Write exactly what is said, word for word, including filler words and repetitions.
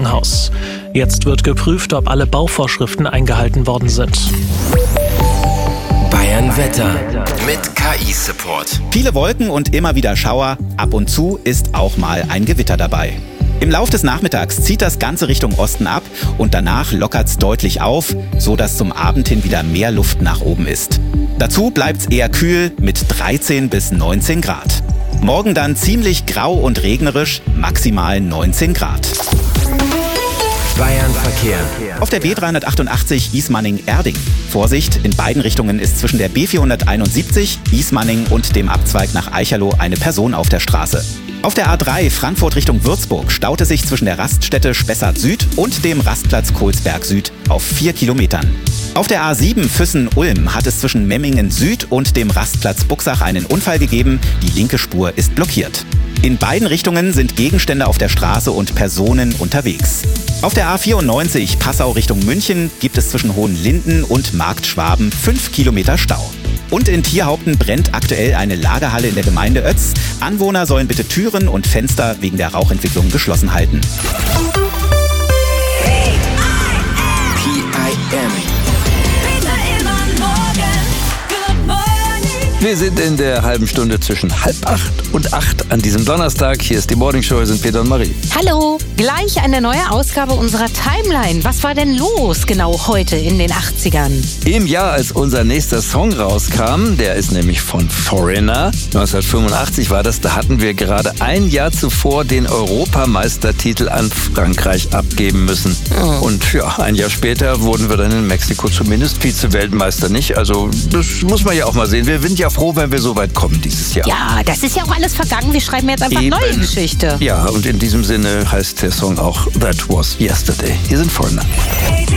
Krankenhaus. Jetzt wird geprüft, ob alle Bauvorschriften eingehalten worden sind. Bayern Wetter mit K I-Support. Viele Wolken und immer wieder Schauer. Ab und zu ist auch mal ein Gewitter dabei. Im Lauf des Nachmittags zieht das Ganze Richtung Osten ab und danach lockert's deutlich auf, so dass zum Abend hin wieder mehr Luft nach oben ist. Dazu bleibt's eher kühl mit dreizehn bis neunzehn Grad. Morgen dann ziemlich grau und regnerisch, maximal neunzehn Grad. Bayern Verkehr. Auf der B dreihundertachtundachtzig Ismaning-Erding. Vorsicht, in beiden Richtungen ist zwischen der B vierhunderteinundsiebzig, Ismaning und dem Abzweig nach Eicherloh eine Person auf der Straße. Auf der A drei Frankfurt Richtung Würzburg staute sich zwischen der Raststätte Spessart Süd und dem Rastplatz Kohlsberg Süd auf vier Kilometern. Auf der A sieben Füssen-Ulm hat es zwischen Memmingen Süd und dem Rastplatz Buxach einen Unfall gegeben. Die linke Spur ist blockiert. In beiden Richtungen sind Gegenstände auf der Straße und Personen unterwegs. Auf der A vierundneunzig Passau Richtung München gibt es zwischen Hohenlinden und Marktschwaben fünf Kilometer Stau. Und in Thierhaupten brennt aktuell eine Lagerhalle in der Gemeinde Oetz. Anwohner sollen bitte Türen und Fenster wegen der Rauchentwicklung geschlossen halten. P I M. Wir sind in der halben Stunde zwischen halb acht und acht an diesem Donnerstag. Hier ist die Morning Show, hier sind Peter und Marie. Hallo, gleich eine neue Ausgabe unserer Timeline. Was war denn los genau heute in den achtzigern? Im Jahr, als unser nächster Song rauskam, der ist nämlich von Foreigner, neunzehnhundertfünfundachtzig war das, da hatten wir gerade ein Jahr zuvor den Europameistertitel an Frankreich abgeben müssen. Mhm. Und ja, ein Jahr später wurden wir dann in Mexiko zumindest Vize-Weltmeister, nicht? Also das muss man ja auch mal sehen. Wir sind ja froh, wenn wir so weit kommen dieses Jahr. Ja, das ist ja auch alles vergangen. Wir schreiben jetzt einfach Eben. neue Geschichte. Ja, und in diesem Sinne heißt der Song auch That Was Yesterday. Hier sind Foreigner.